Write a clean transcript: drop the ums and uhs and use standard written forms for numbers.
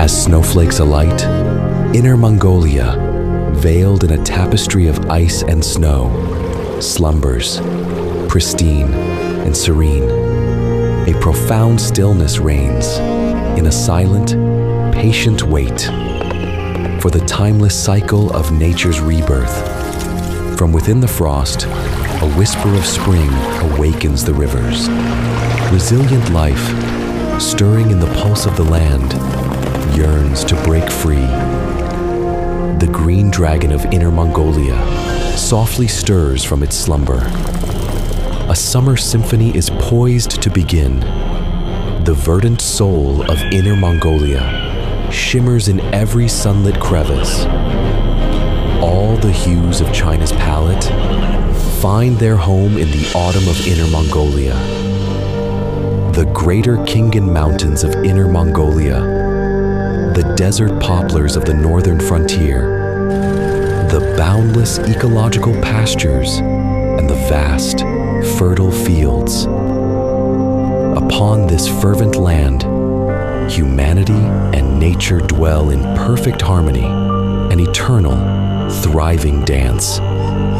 As snowflakes alight, Inner Mongolia, veiled in a tapestry of ice and snow, slumbers, pristine and serene. A profound stillness reigns in a silent, patient wait for the timeless cycle of nature's rebirth. From within the frost, a whisper of spring awakens the rivers. Resilient life, stirring in the pulse of the land, yearns to break free. The green dragon of Inner Mongolia softly stirs from its slumber. A summer symphony is poised to begin. The verdant soul of Inner Mongolia shimmers in every sunlit crevice. All the hues of China's palette find their home in the autumn of Inner Mongolia. The greater Khingan Mountains of Inner Mongolia, the desert poplars of the northern frontier, the boundless ecological pastures, and the vast, fertile fields. Upon this fervent land, humanity and nature dwell in perfect harmony, an eternal, thriving dance.